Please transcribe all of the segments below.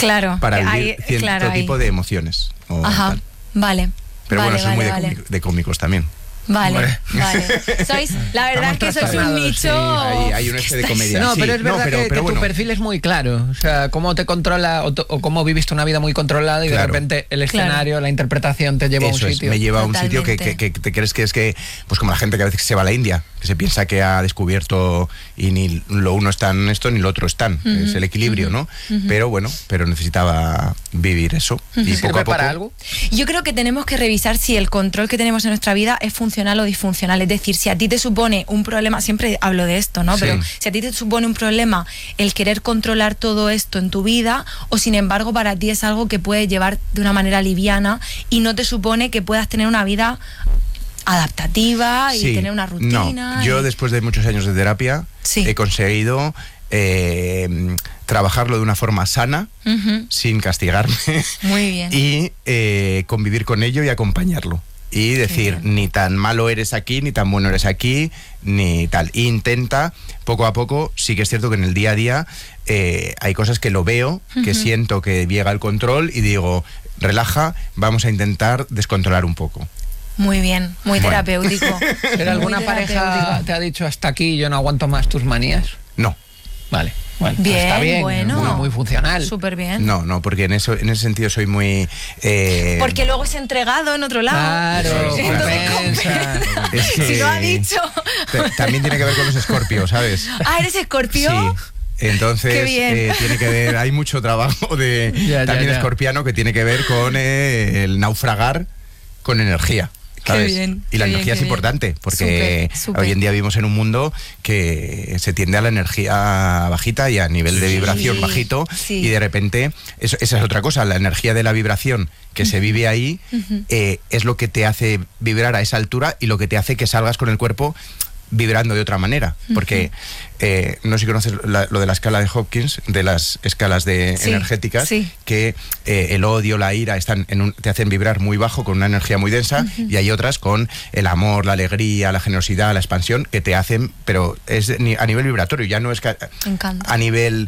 Claro. Para vivir cierto tipo de emociones. Ajá, vale. Pero bueno, soy muy de cómicos también. Vale. Sois, la verdad es que sois un nicho. Sí, hay un de comedia. No, pero es verdad que tu perfil es muy claro. O sea, cómo te controla o cómo viviste una vida muy controlada y de repente el escenario, la interpretación te lleva a un sitio. Me lleva a un sitio que te crees que es que, pues como la gente que a veces se va a la India, que se piensa que ha descubierto y ni lo uno está en esto ni lo otro está. Es el equilibrio, ¿no? Pero bueno, necesitaba vivir eso. Y poco a poco. ¿Para algo? Yo creo que tenemos que revisar si el control que tenemos en nuestra vida es funcional o disfuncional. Es decir, si a ti te supone un problema, siempre hablo de esto, ¿no? Pero si a ti te supone un problema el querer controlar todo esto en tu vida, o sin embargo para ti es algo que puedes llevar de una manera liviana y no te supone que puedas tener una vida adaptativa y tener una rutina. No, yo después de muchos años de terapia he conseguido trabajarlo de una forma sana, sin castigarme. Muy bien. Y convivir con ello y acompañarlo. Y decir, ni tan malo eres aquí, ni tan bueno eres aquí, ni tal. Intenta, poco a poco, sí que es cierto que en el día a día hay cosas que lo veo, que siento que llega el control y digo, relaja, vamos a intentar descontrolar un poco. Muy bien, muy terapéutico. ¿Pero alguna pareja te ha dicho hasta aquí, yo no aguanto más tus manías? No. Vale. Bueno, bien, está bien, bueno, muy funcional. Súper bien. No, porque en ese sentido soy muy... Porque luego es entregado en otro lado. Claro, es que si lo ha dicho. También tiene que ver con los escorpios, ¿sabes? Ah, ¿eres escorpio? Sí. Entonces tiene que ver, hay mucho trabajo también escorpiano que tiene que ver con el naufragar con energía. ¿Sabes? Y la energía es importante, porque hoy en día vivimos en un mundo que se tiende a la energía bajita y a nivel de vibración bajito, y de repente, esa es otra cosa, la energía de la vibración que se vive ahí es lo que te hace vibrar a esa altura y lo que te hace que salgas con el cuerpo vibrando de otra manera, porque no sé si conoces lo de la escala de Hopkins, de las escalas energéticas, que el odio, la ira te hacen vibrar muy bajo con una energía muy densa, y hay otras con el amor, la alegría, la generosidad, la expansión, que te hacen, pero es a nivel vibratorio, ya no es a nivel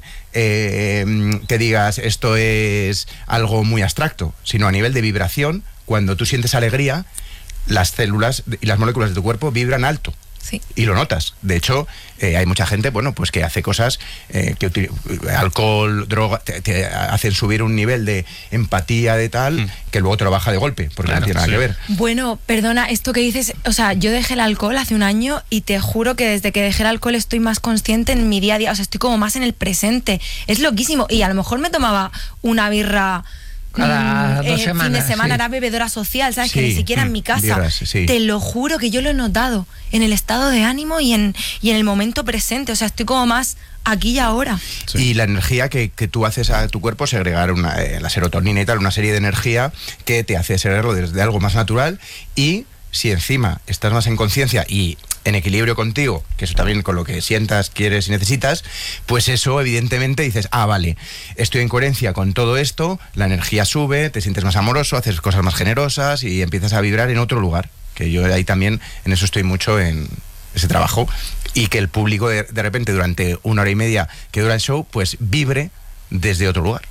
que digas esto es algo muy abstracto, sino a nivel de vibración. Cuando tú sientes alegría, las células y las moléculas de tu cuerpo vibran alto. Y lo notas. De hecho, hay mucha gente, pues que hace cosas alcohol, droga, te hacen subir un nivel de empatía de tal que luego te lo baja de golpe, porque no tiene nada que ver. Bueno, perdona, esto que dices, o sea, yo dejé el alcohol hace un año y te juro que desde que dejé el alcohol estoy más consciente en mi día a día, o sea, estoy como más en el presente. Es loquísimo. Y a lo mejor me tomaba una birra cada 2 semanas, fin de semana, era bebedora social, ¿sabes? Que ni siquiera en mi casa. Te lo juro que yo lo he notado en el estado de ánimo y en el momento presente. O sea, estoy como más aquí y ahora. Y la energía que tú haces a tu cuerpo, segregar la serotonina y tal, una serie de energía que te hace segregarlo desde algo más natural. Y si encima estás más en conciencia y en equilibrio contigo, que eso también con lo que sientas, quieres y necesitas, pues eso evidentemente dices, vale, estoy en coherencia con todo esto, la energía sube, te sientes más amoroso, haces cosas más generosas y empiezas a vibrar en otro lugar. Que yo ahí también, en eso estoy mucho en ese trabajo, y que el público de repente durante 1 hora y media que dura el show, pues vibre desde otro lugar.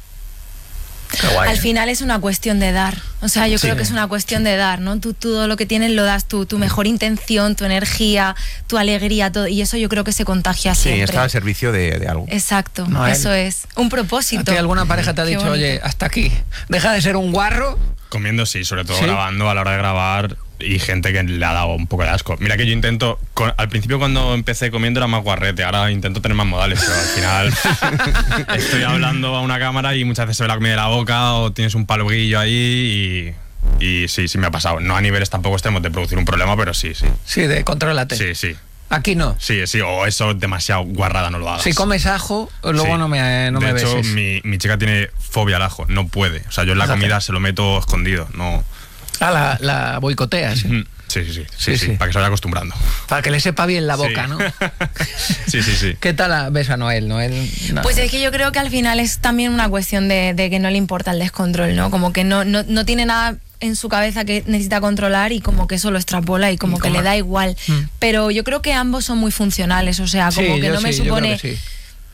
Al final es una cuestión de dar. O sea, yo creo que es una cuestión de dar, ¿no? Tú todo lo que tienes lo das, tu mejor intención, tu energía, tu alegría, todo. Y eso yo creo que se contagia siempre. Sí, está al servicio de algo. Exacto, eso es. Un propósito. ¿A ti alguna pareja te ha dicho, oye, hasta aquí, deja de ser un guarro? Comiendo sí, sobre todo grabando, a la hora de grabar, y gente que le ha dado un poco de asco. Mira que yo intento, al principio cuando empecé comiendo era más guarrete, ahora intento tener más modales, pero al final estoy hablando a una cámara y muchas veces se ve la comida de la boca o tienes un palguillo ahí y sí me ha pasado. No a niveles tampoco extremos de producir un problema, pero sí. Sí, de contrólate. Sí. Aquí no. Sí, o eso demasiado guarrada, no lo hagas. Si comes ajo, luego no me de hecho, beses. mi chica tiene fobia al ajo, no puede. O sea, yo en la comida se lo meto escondido, no... la boicoteas. Sí, para que se vaya acostumbrando. Para que le sepa bien la boca, ¿no? Sí. ¿Qué tal ves a Noel? No. Pues es que yo creo que al final es también una cuestión de que no le importa el descontrol, ¿no? Como que no tiene nada en su cabeza que necesita controlar y como que eso lo extrapola y como que le da igual. Pero yo creo que ambos son muy funcionales, o sea, como que no me supone...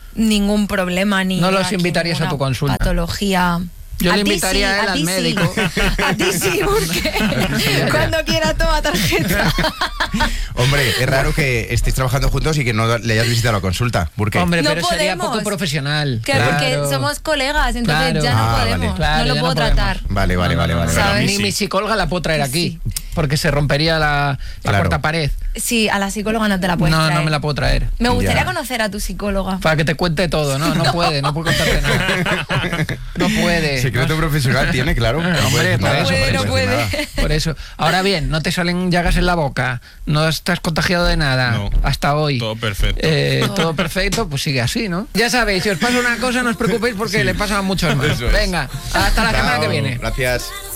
ningún problema ni no los invitarías a tu consulta. Patología. Yo le invitaría a él al médico. A ti sí, porque cuando quiera toma tarjeta. Hombre, es raro que estéis trabajando juntos y que no le hayas visitado la consulta. ¿Por qué? Hombre, no pero podemos. Sería poco profesional. Claro, porque somos colegas, entonces ya no podemos. Claro, no lo puedo tratar. Vale. Ni mi psicóloga la puedo traer aquí, porque se rompería la cuarta pared. Sí, a la psicóloga no te la puedes traer. No me la puedo traer. Me gustaría conocer a tu psicóloga. Para que te cuente todo, ¿no? No puede contarte nada. No puede. Secreto profesional tiene, claro. Hombre, no puede. Por eso. Ahora bien, no te salen llagas en la boca, no estás contagiado de nada. No. Hasta hoy. Todo perfecto. Todo perfecto, pues sigue así, ¿no? Ya sabéis, si os pasa una cosa, no os preocupéis porque le pasa a muchos más. Venga, hasta la semana que viene. Gracias.